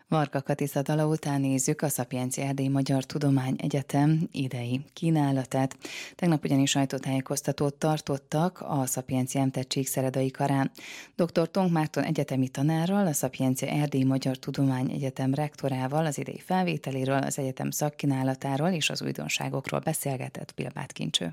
Varga Katiza dala után nézzük a Sapientia Erdélyi Magyar Tudományegyetem idei kínálatát. Tegnap ugyanis sajtótájékoztatót tartottak a Sapientia MTech Csíkszeredai karán. Dr. Tonk Márton egyetemi tanárral, a Sapientia Erdélyi Magyar Tudományegyetem rektorával az idei felvételéről, az egyetem szakkínálatáról és az újdonságokról beszélgetett Pilbáth Kincső.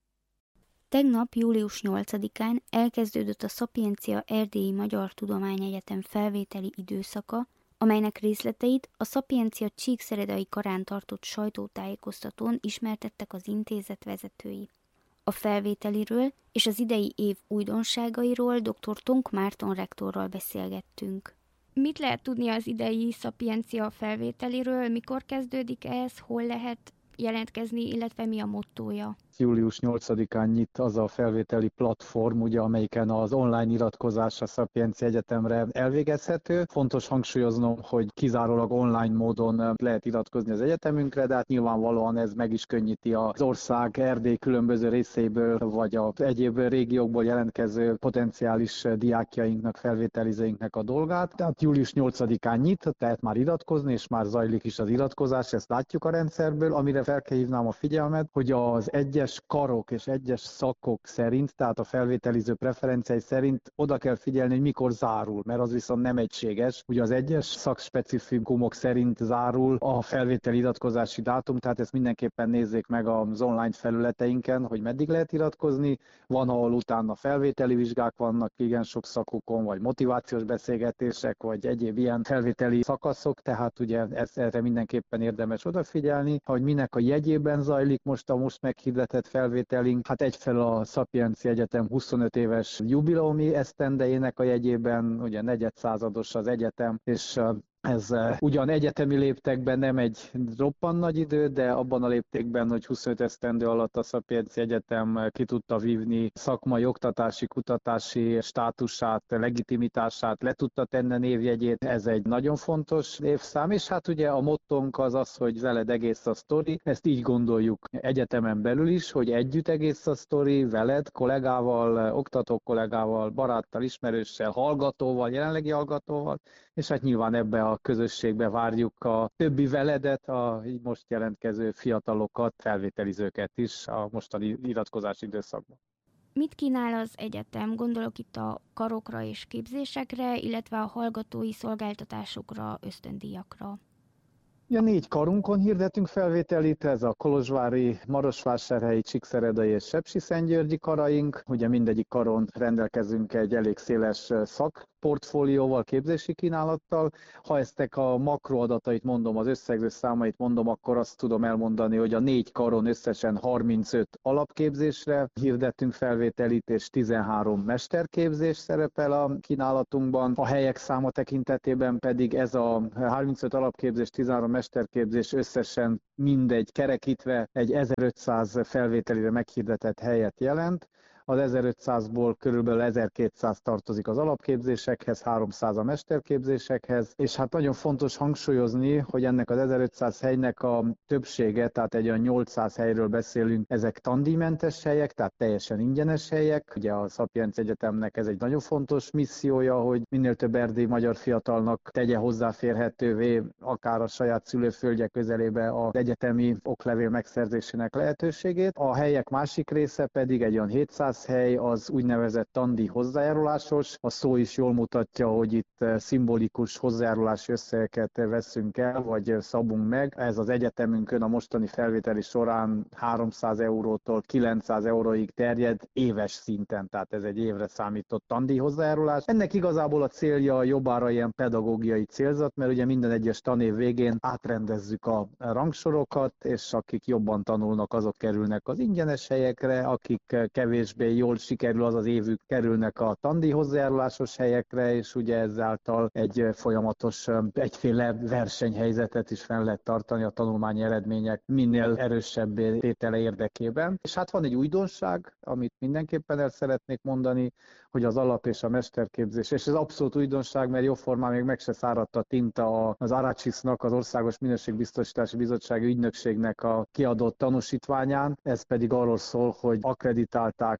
Tegnap, július 8-án elkezdődött a Sapientia Erdélyi Magyar Tudományegyetem felvételi időszaka, amelynek részleteit a Sapientia Csíkszeredai karán tartott sajtótájékoztatón ismertettek az intézet vezetői. A felvételiről és az idei év újdonságairól dr. Tonk Márton rektorral beszélgettünk. Mit lehet tudni az idei Sapientia felvételiről, mikor kezdődik ez, hol lehet jelentkezni, illetve mi a mottója? Július 8-án nyit az a felvételi platform, ugye, amelyiken az online iratkozás a Sapientia Egyetemre elvégezhető. Fontos hangsúlyoznom, hogy kizárólag online módon lehet iratkozni az egyetemünkre, de hát nyilvánvalóan ez meg is könnyíti az ország Erdély különböző részeiből, vagy az egyéb régiókból jelentkező potenciális diákjainknak, felvételizőinknek a dolgát. Tehát július 8-án nyit, tehát már iratkozni, és már zajlik is az iratkozás, ezt látjuk a rendszerből. Amire fel kell hívnám a figyelmet, hogy az egyes karok és egyes szakok szerint, tehát a felvételiző preferenciái szerint oda kell figyelni, hogy mikor zárul, mert az viszont nem egységes. Ugye az egyes szakspecifikumok szerint zárul a felvételi iratkozási dátum, tehát ezt mindenképpen nézzék meg az online felületeinken, hogy meddig lehet iratkozni. Van, ahol utána felvételi vizsgák vannak, igen sok szakokon, vagy motivációs beszélgetések, vagy egyéb ilyen felvételi szakaszok, tehát ugye erre mindenképpen érdemes odafigyelni, hogy minek a jegyében zajlik most a meghirdetett felvételink. Hát egyfelől a Sapientia Egyetem 25 éves jubileumi esztendejének a jegyében, ugye negyedszázados az egyetem, és ez ugyan egyetemi léptekben nem egy roppan nagy idő, de abban a léptékben, hogy 25 esztendő alatt a Sapientia Egyetem ki tudta vívni szakmai, oktatási, kutatási státusát, legitimitását, le tudta tenni névjegyét, ez egy nagyon fontos évszám, és hát ugye a mottónk az, hogy veled egész a sztori, ezt így gondoljuk egyetemen belül is, hogy együtt egész a sztori, veled, kollégával, oktató kollégával, baráttal, ismerőssel, hallgatóval, jelenlegi hallgatóval, és hát nyilván ebbe a közösségbe várjuk a többi veledet, a így most jelentkező fiatalokat, felvételizőket is a mostani iratkozási időszakban. Mit kínál az egyetem? Gondolok itt a karokra és képzésekre, illetve a hallgatói szolgáltatásokra, ösztöndíjakra. Ja, 4 karunkon hirdetünk felvételit, ez a kolozsvári, marosvásárhelyi, csíkszeredai és sepsiszentgyörgyi karaink. Ugye mindegyik karon rendelkezünk egy elég széles szakportfólióval, képzési kínálattal. Ha eztek a makroadatait mondom, az összegző számait mondom, akkor azt tudom elmondani, hogy a 4 karon összesen 35 alapképzésre hirdettünk felvételit, és 13 mesterképzés szerepel a kínálatunkban. A helyek száma tekintetében pedig ez a 35 alapképzés, 13 mesterképzés összesen mindegy kerekítve egy 1500 felvételire meghirdetett helyet jelent. Az 1500-ból körülbelül 1200 tartozik az alapképzésekhez, 300 a mesterképzésekhez, és hát nagyon fontos hangsúlyozni, hogy ennek az 1500 helynek a többsége, tehát egy olyan 800 helyről beszélünk, ezek tandíjmentes helyek, tehát teljesen ingyenes helyek. Ugye a Sapientia Egyetemnek ez egy nagyon fontos missziója, hogy minél több erdélyi magyar fiatalnak tegye hozzáférhetővé, akár a saját szülőföldje közelébe az egyetemi oklevél megszerzésének lehetőségét. A helyek másik része pedig egy olyan 700 hely, az úgynevezett tandíj hozzájárulásos. A szó is jól mutatja, hogy itt szimbolikus hozzájárulási összegeket veszünk el, vagy szabunk meg. Ez az egyetemünkön a mostani felvételi során 300 eurótól 900 euróig terjed éves szinten, tehát ez egy évre számított tandíj hozzájárulás. Ennek igazából a célja jobbára ilyen pedagógiai célzat, mert ugye minden egyes tanév végén átrendezzük a rangsorokat, és akik jobban tanulnak, azok kerülnek az ingyenes helyekre, akik kevésbé jól sikerül az évük, kerülnek a tandíj hozzájárulásos helyekre, és ugye ezáltal egy folyamatos, egyféle versenyhelyzetet is fenn lehet tartani a tanulmányi eredmények minél erősebb tétele érdekében. És hát van egy újdonság, amit mindenképpen el szeretnék mondani, hogy az alap és a mesterképzés, és ez abszolút újdonság, mert jóformán még meg se száradt a tinta az ARACSIS-nak, az Országos Minőségbiztosítási Bizottsági Ügynökségnek a kiadott tanúsítványán, ez pedig arról szól, hogy akkreditálták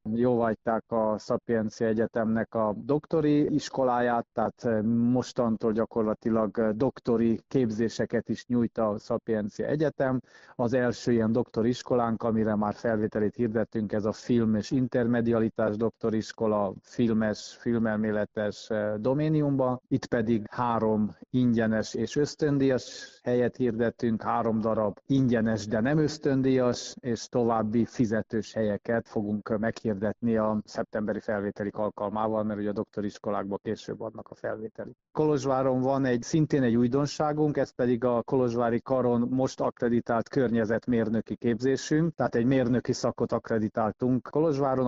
jóváhagyták a Szapiencia Egyetemnek a doktori iskoláját, tehát mostantól gyakorlatilag doktori képzéseket is nyújt a Szapiencia Egyetem. Az első ilyen doktori iskolánk, amire már felvételét hirdettünk, ez a film és intermedialitás doktoriskola, filmelméletes doméniumban. Itt pedig 3 ingyenes és ösztöndíjas helyet hirdettünk, 3 darab ingyenes, de nem ösztöndíjas, és további fizetős helyeket fogunk meghirdetni a szeptemberi felvételik alkalmával, mert ugye a doktoriskolákban később adnak a felvételik. Kolozsváron van szintén egy újdonságunk, ez pedig a Kolozsvári Karon most akkreditált környezetmérnöki képzésünk, tehát egy mérnöki szakot akkreditáltunk Kolozsváron,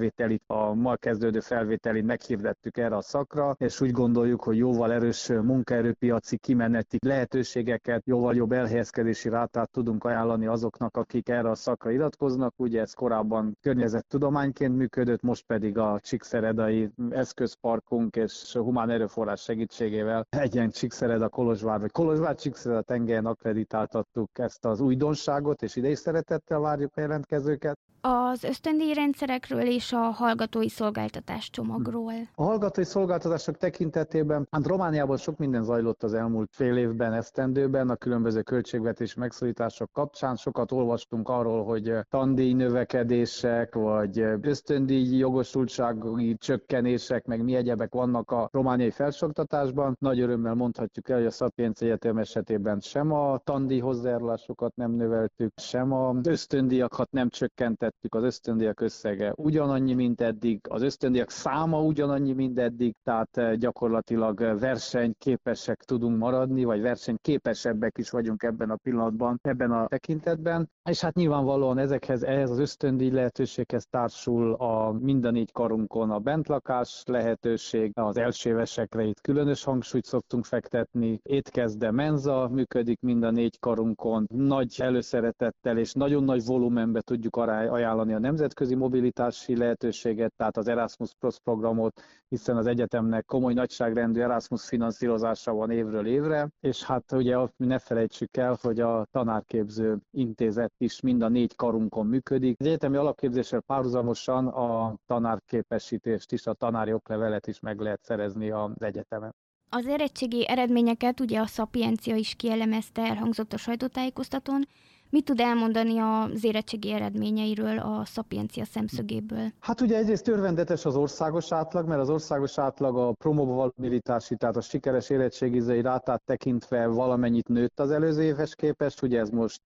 a ma kezdődő felvételit meghirdettük erre a szakra, és úgy gondoljuk, hogy jóval erős munkaerőpiaci kimeneti lehetőségeket, jóval jobb elhelyezkedési rátát tudunk ajánlani azoknak, akik erre a szakra iratkoznak. Ugye ez korábban környezettudományként működött, most pedig a Csíkszeredai eszközparkunk és humán erőforrás segítségével egyen Csíkszereda Kolozsvár, vagy Kolozsvár Csíkszereda tengelyen akkreditáltattuk ezt az újdonságot, és ide is szeretettel várjuk a jelentkezőket. Az ösztöndíjrendszerekről és a hallgatói szolgáltatás csomagról. A hallgatói szolgáltatások tekintetében, Romániában sok minden zajlott az elmúlt fél évben, esztendőben, a különböző költségvetési megszorítások kapcsán. Sokat olvastunk arról, hogy tandíj növekedések, vagy ösztöndíj jogosultsági csökkenések, meg mi egyebek vannak a romániai felsőoktatásban. Nagy örömmel mondhatjuk el, hogy a Szapiencia Egyetem esetében sem a tandíj hozzájárulásokat nem növeltük, sem az ösztöndíjakat nem csökkentettük. Az ösztöndíjak összege ugyanannyi, mint eddig, az ösztöndíjak száma ugyanannyi, mint eddig, tehát gyakorlatilag versenyképesek tudunk maradni, vagy versenyképesebbek is vagyunk ebben a pillanatban, ebben a tekintetben. És hát nyilvánvalóan ehhez az ösztöndíj lehetőséghez társul mind a 4 karunkon a bentlakás lehetőség, az elsőévesekre itt különös hangsúlyt szoktunk fektetni, étkezde, menza működik mind a 4 karunkon, nagy előszeretettel és nagyon nagy volumenbe tudjuk ajánlani a nemzetközi mobilitási lehetőséget, tehát az Erasmus Plus programot, hiszen az egyetemnek komoly nagyságrendű Erasmus finanszírozása van évről évre, és hát ugye ne felejtsük el, hogy a tanárképző intézet is mind a 4 karunkon működik. Az egyetemi alapképzéssel párhuzamosan a tanárképesítést is, a tanári oklevelet is meg lehet szerezni az egyetemen. Az érettségi eredményeket ugye a Szapiencia is kielemezte, elhangzott a sajtótájékoztatón. Mit tud elmondani az érettségi eredményeiről a Szapiencia szemszögéből? Hát ugye egyrészt örvendetes az országos átlag, mert az országos átlag a promobilitási, tehát a sikeres érettségizői rátát tekintve valamennyit nőtt az előző évhez képest, ugye ez most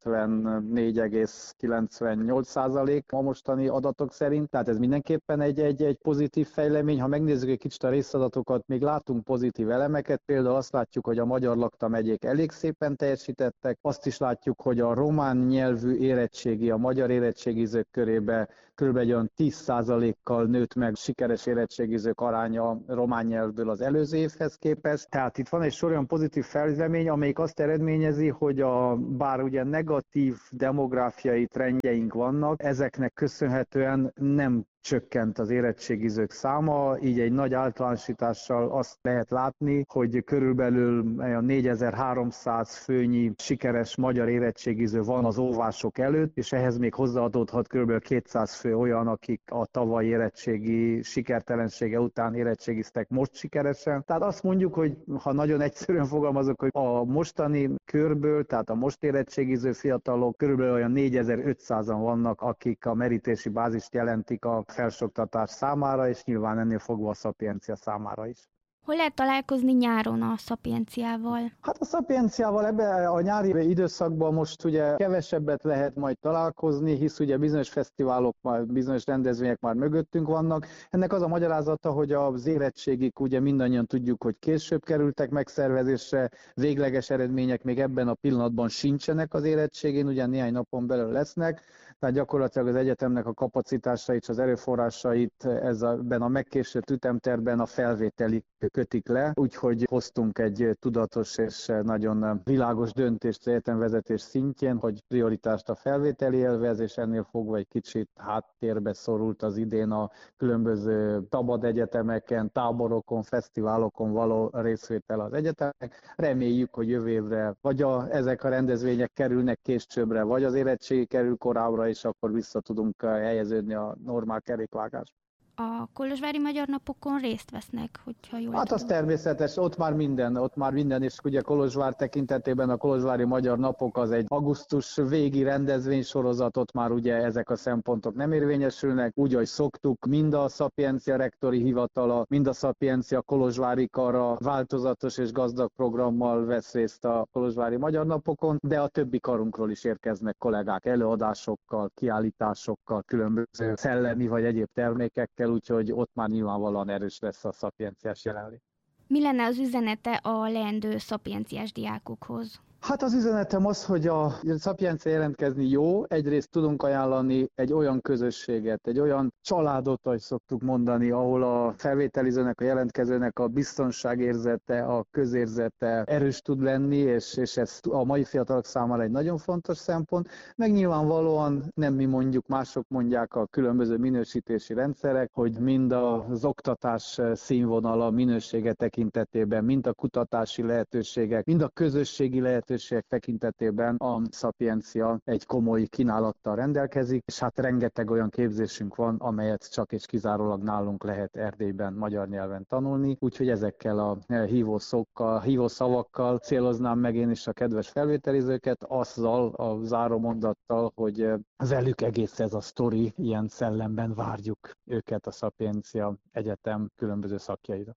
74,98% a mostani adatok szerint, tehát ez mindenképpen egy pozitív fejlemény. Ha megnézzük egy kicsit a részadatokat, még látunk pozitív elemeket, például azt látjuk, hogy a magyar lakta megyék elég szépen teljesítettek, azt is látjuk, hogy a román nyelvű érettségi a magyar érettségizők körébe kb. 10%-kal nőtt meg sikeres érettségizők aránya román nyelvből az előző évhez képest. Tehát itt van egy sor olyan pozitív fejlemény, amelyik azt eredményezi, hogy bár ugye negatív demográfiai trendjeink vannak, ezeknek köszönhetően nem csökkent az érettségizők száma, így egy nagy általánosítással azt lehet látni, hogy körülbelül 4300 főnyi sikeres magyar érettségiző van az óvások előtt, és ehhez még hozzáadódhat körülbelül 200 fő olyan, akik a tavalyi érettségi sikertelensége után érettségiztek most sikeresen. Tehát azt mondjuk, hogy ha nagyon egyszerűen fogalmazok, hogy a mostani körből, tehát a most érettségiző fiatalok körülbelül olyan 4500-an vannak, akik a merítési bázist jelentik a felsőoktatás számára, és nyilván ennél fogva a Szapiencia számára is. Hol lehet találkozni nyáron a Szapienciával? Hát a Szapienciával ebben a nyári időszakban most ugye kevesebbet lehet majd találkozni, hisz ugye bizonyos fesztiválok, bizonyos rendezvények már mögöttünk vannak. Ennek az a magyarázata, hogy az érettségik ugye mindannyian tudjuk, hogy később kerültek megszervezésre, végleges eredmények még ebben a pillanatban sincsenek az érettségén, ugye néhány napon belül lesznek. Tehát gyakorlatilag az egyetemnek a kapacitásait és az erőforrásait ebben a megkésett ütemterben a felvételi kötik le, úgyhogy hoztunk egy tudatos és nagyon világos döntést az egyetemvezetés szintjén, hogy prioritást a felvételi élvez, és ennél fogva egy kicsit háttérbe szorult az idén a különböző szabad egyetemeken, táborokon, fesztiválokon való részvétel az egyetemnek. Reméljük, hogy jövő évre vagy ezek a rendezvények kerülnek későbbre, vagy az érettségi kerül korábbra, pályára, és akkor vissza tudunk helyeződni a normál kerékvágásba. A kolozsvári magyar napokon részt vesznek, hogyha jól Hát az tudom. természetes, ott már minden, és ugye Kolozsvár tekintetében a Kolozsvári Magyar Napok az egy augusztus végi rendezvénysorozat, ott már ugye ezek a szempontok nem érvényesülnek, úgy, ahogy szoktuk, mind a Szapiencia rektori hivatala, mind a Szapiencia kolozsvári kara változatos és gazdag programmal vesz részt a Kolozsvári Magyar Napokon, de a többi karunkról is érkeznek kollégák előadásokkal, kiállításokkal, különböző szellemi vagy egyéb termékekkel, úgyhogy ott már nyilvánvalóan erős lesz a szapienciás jelenlét. Mi lenne az üzenete a leendő szapienciás diákokhoz? Hát az üzenetem az, hogy a szapiencia jelentkezni jó, egyrészt tudunk ajánlani egy olyan közösséget, egy olyan családot, ahogy szoktuk mondani, ahol a felvételizőnek, a jelentkezőnek a biztonságérzete, a közérzete erős tud lenni, és ez a mai fiatalok számára egy nagyon fontos szempont. Meg nyilvánvalóan nem mi mondjuk, mások mondják a különböző minősítési rendszerek, hogy mind az oktatás színvonala, minősége tekintetében, mind a kutatási lehetőségek, mind a közösségi lehetőségek tekintetében a szapiencia egy komoly kínálattal rendelkezik, és hát rengeteg olyan képzésünk van, amelyet csak és kizárólag nálunk lehet Erdélyben magyar nyelven tanulni, úgyhogy ezekkel a hívószavakkal céloznám meg én is a kedves felvételizőket, azzal a zárómondattal, hogy velük egész ez a sztori, ilyen szellemben várjuk őket a Szapiencia Egyetem különböző szakjaira.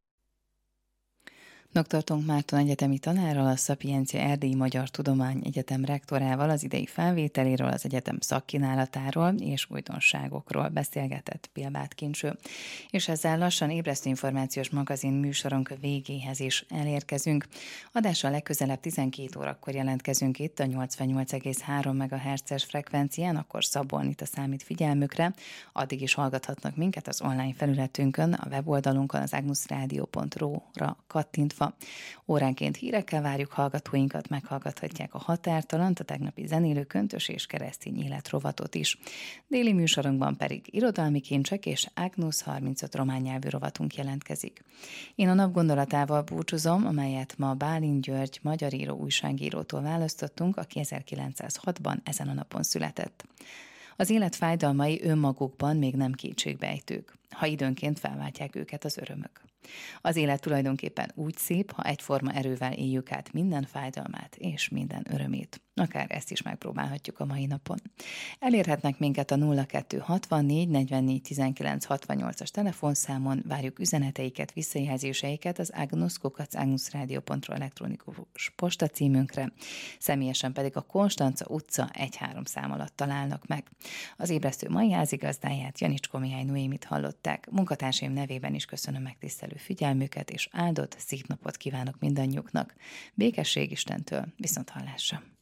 Dr. Tonk Márton egyetemi tanárral, a Szapiencia Erdélyi Magyar Tudományegyetem rektorával az idei felvételéről, az egyetem szakkínálatáról és újdonságokról beszélgetett Pilbáth Kincső. És ezzel lassan Ébresztő Információs Magazin műsorunk végéhez is elérkezünk. Adással legközelebb 12 órakor jelentkezünk itt a 88,3 MHz-es frekvencián, akkor Szabolnit a számít figyelmükre. Addig is hallgathatnak minket az online felületünkön, a weboldalunkon, az agnusradio.ru-ra kattintva. Óránként hírekkel várjuk hallgatóinkat, meghallgathatják a Határtalant, a tegnapi zenélő köntös és keresztény életrovatot is. Déli műsorunkban pedig irodalmi kincsek és Agnus 35 román nyelvű rovatunk jelentkezik. Én a nap gondolatával búcsúzom, amelyet ma Bálint György magyar író újságírótól választottunk, aki 1906-ban ezen a napon született. Az élet fájdalmai önmagukban még nem kétségbejtők, ha időnként felváltják őket az örömök. Az élet tulajdonképpen úgy szép, ha egyforma erővel éljük át minden fájdalmát és minden örömét. Akár ezt is megpróbálhatjuk a mai napon. Elérhetnek minket a 0264 44 19 68-as telefonszámon, várjuk üzeneteiket, visszajelzéseiket az agnus@agnusradio.ru elektronikus postacímünkre, személyesen pedig a Konstanca utca 1-3 szám alatt találnak meg. Az Ébresztő mai házigazdáját, Janicskó Mihály Noémit hallották. Munkatársaim nevében is köszönöm megtisztelő figyelmüket, és áldott szép napot kívánok mindannyiuknak. Békesség Istentől, viszonthallásra!